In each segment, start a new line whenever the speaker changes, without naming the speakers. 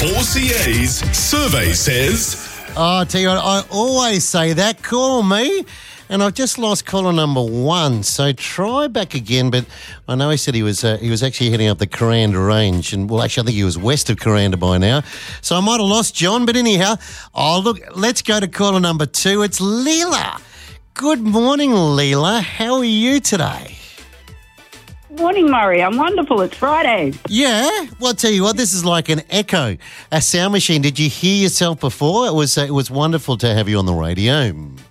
4CA's survey says...
Oh, I tell you what, I always say that. Call me. And I've just lost caller number 1, so try back again. But I know he said he was actually heading up the Kuranda Range, and well, actually, I think he was west of Kuranda by now. So I might have lost John, but anyhow, look, let's go to caller number 2. It's Leela. Good morning, Leela. How are you today?
Morning, Murray. I'm wonderful. It's Friday.
Yeah. Well, I'll tell you what, this is like an echo, a sound machine. Did you hear yourself before? It was wonderful to have you on the radio.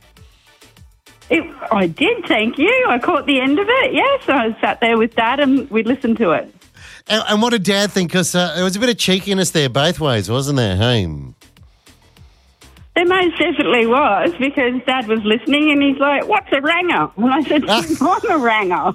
I did, thank you. I caught the end of it, yes. I sat there with Dad and we listened to it.
And what did Dad think? Because there was a bit of cheekiness there both ways, wasn't there, hey?
There most definitely was, because Dad was listening and he's like, "What's a ranger?" And I said, "I'm a ranger."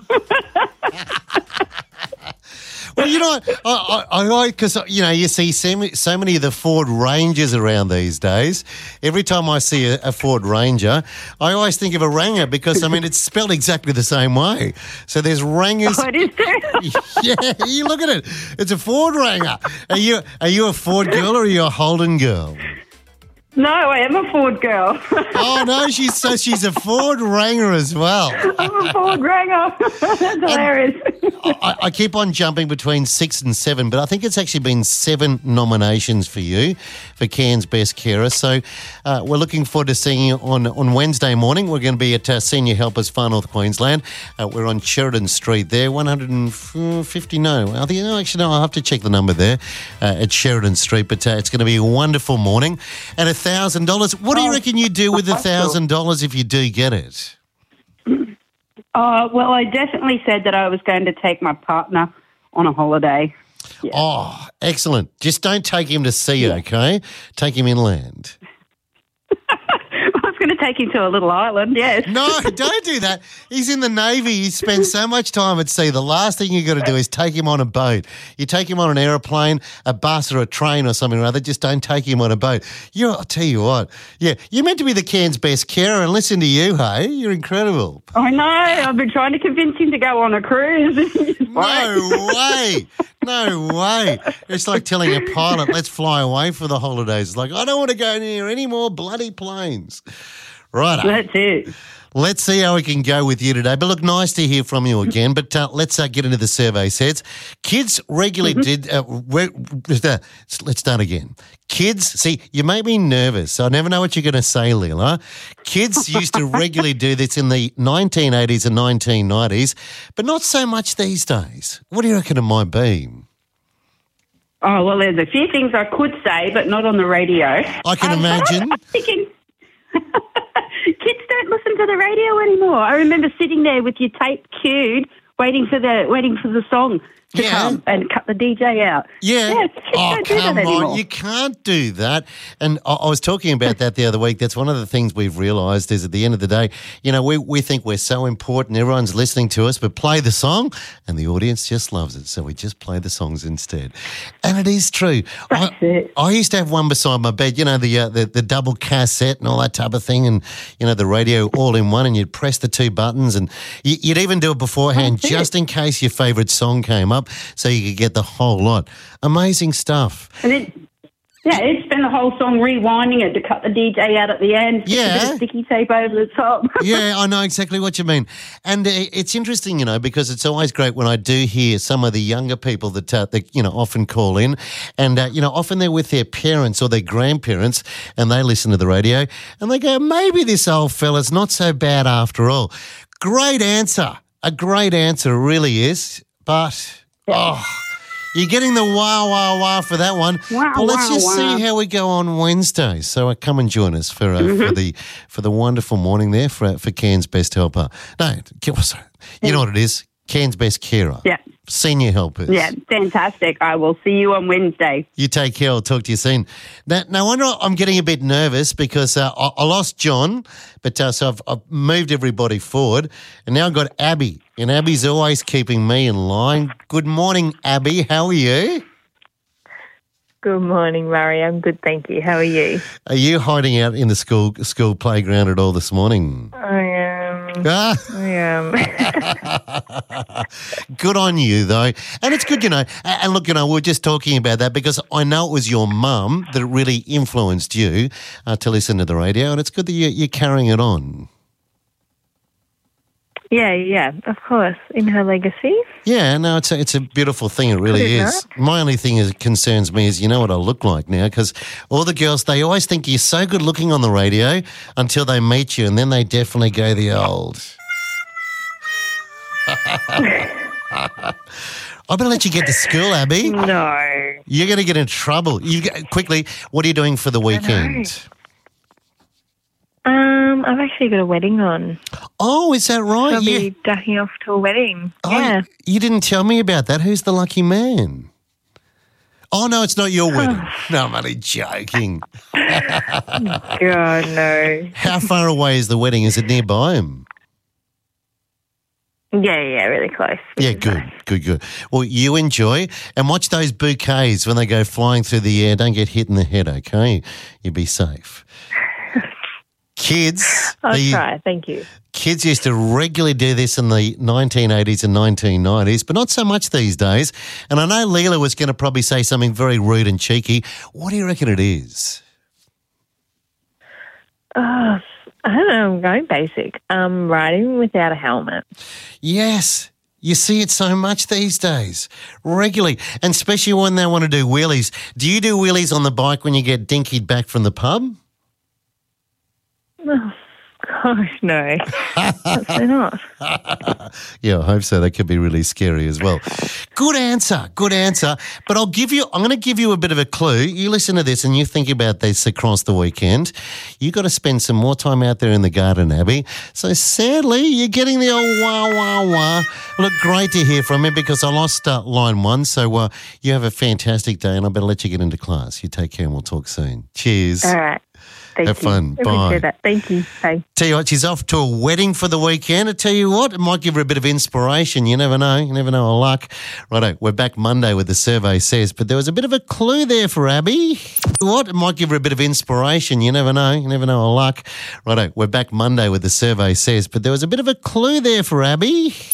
Well, you know, I like, because, you know, you see so many of the Ford Rangers around these days. Every time I see a Ford Ranger, I always think of a Ranger because, I mean, it's spelled exactly the same way. So there's Rangers.
Oh, it is too.
Yeah, you look at it. It's a Ford Ranger. Are you a Ford girl or are you a Holden girl?
No, I am a Ford girl.
Oh, no, she's a Ford Ranger as well.
I'm a Ford Ranger. That's hilarious.
I keep on jumping between 6 and 7, but I think it's actually been 7 nominations for you for Cairns Best Carer. So we're looking forward to seeing you on Wednesday morning. We're going to be at Senior Helpers Far North Queensland. We're on Sheridan Street there, 150, actually, I'll have to check the number there at Sheridan Street, but it's going to be a wonderful morning. And $1,000. What do you reckon you do with $1,000 if you do get it?
Well, I definitely said that I was going to take my partner on a holiday. Yeah.
Oh, excellent. Just don't take him to sea, okay? Take him inland.
I was going to take him to a little island, yes.
No, don't do that. He's in the Navy. He spends so much time at sea. The last thing you got to do is take him on a boat. You take him on an aeroplane, a bus or a train or something or other. Just don't take him on a boat. I'll tell you what. Yeah, you're meant to be the Cairns Best Carer, and listen to you, hey? You're incredible.
I know. I've been trying to convince him to go on a cruise.
No way. No way. It's like telling a pilot, let's fly away for the holidays. It's like, I don't want to go near any more bloody planes. Right.
That's it.
Let's see how we can go with you today. But look, nice to hear from you again. But let's get into the survey sets. Kids regularly let's start again. Kids, see, you make me nervous. I never know what you're going to say, Leela. Kids used to regularly do this in the 1980s and 1990s, but not so much these days. What do you reckon it might be?
Oh, well, there's a few things I could say, but not on the radio.
I can imagine.
I'm thinking... Kids don't listen to the radio anymore. I remember sitting there with your tape cued, waiting for the song to come and cut the DJ out.
Yeah.
Kids don't do that anymore.
You can't do that. And I was talking about that the other week. That's one of the things we've realised is at the end of the day, you know, we think we're so important. Everyone's listening to us, but play the song and the audience just loves it. So we just play the songs instead. And it is true.
That's it.
I used to have one beside my bed, you know, the double cassette and all that type of thing, and, you know, the radio all in one, and you'd press the 2 buttons, and you'd even do it beforehand just in case your favourite song came up so you could get the whole lot. Amazing stuff.
And it'd spend the whole song rewinding it to cut the DJ out at the end.
Yeah.
A bit of sticky tape over the top.
Yeah, I know exactly what you mean. And it's interesting, you know, because it's always great when I do hear some of the younger people that you know, often call in, and, you know, often they're with their parents or their grandparents and they listen to the radio and they go, maybe this old fella's not so bad after all. Great answer. A great answer, really is. But, you're getting the wah for that one. Well, let's just see how we go on Wednesday. So come and join us for the wonderful morning there for Cairns Best Helper. No, sorry. You know what it is? Cairns Best Carer. Yeah. Senior Helpers.
Yeah, fantastic. I will see you on Wednesday.
You take care. I'll talk to you soon. Now I wonder, I'm getting a bit nervous because I lost John, but so I've moved everybody forward, and now I've got Abby, and Abby's always keeping me in line. Good morning, Abby. How are you?
Good morning, Murray. I'm good, thank you. How are you?
Are you hiding out in the school playground at all this morning?
I am.
Ah.
Yeah.
Good on you, though. And it's good, and look, we were just talking about that because I know it was your mum that really influenced you to listen to the radio, and it's good that you're carrying it on.
Yeah, of course. In her legacy.
Yeah, no, it's a beautiful thing. It really is. My only thing that concerns me is, you know what I look like now, because all the girls, they always think you're so good looking on the radio until they meet you, and then they definitely go the old. I better let you get to school, Abby.
No.
You're going to get in trouble. Quickly, what are you doing for the weekend?
I've actually got a wedding on.
Oh, is that right?
I'll be ducking off to a wedding.
Oh,
yeah.
You didn't tell me about that. Who's the lucky man? Oh, no, it's not your wedding. No, I'm only joking.
God, no.
How far away is the wedding? Is it nearby him?
Yeah, really close.
Yeah, good. Well, you enjoy and watch those bouquets when they go flying through the air. Don't get hit in the head, okay? You be safe. Kids.
I'll try, thank you.
Kids used to regularly do this in the 1980s and 1990s, but not so much these days. And I know Leela was going to probably say something very rude and cheeky. What do you reckon it is?
I don't know. I'm going basic. Riding without a helmet.
Yes. You see it so much these days, regularly, and especially when they want to do wheelies. Do you do wheelies on the bike when you get dinkied back from the pub?
Oh, gosh, no. Absolutely not.
Yeah, I hope so. That could be really scary as well. Good answer. But I'm going to give you a bit of a clue. You listen to this and you think about this across the weekend. You got to spend some more time out there in the garden, Abby. So sadly, you're getting the old wah, wah, wah. Look, great to hear from you because I lost line one. So you have a fantastic day and I better let you get into class. You take care and we'll talk soon. Cheers.
All right.
Have fun. Bye.
That. Thank you. Bye.
Tell you what, she's off to a wedding for the weekend. I tell you what, it might give her a bit of inspiration. You never know. You never know her luck. Righto, we're back Monday with the survey says, but there was a bit of a clue there for Abby. What? It might give her a bit of inspiration. You never know. You never know her luck. Righto, we're back Monday with the survey says, but there was a bit of a clue there for Abby.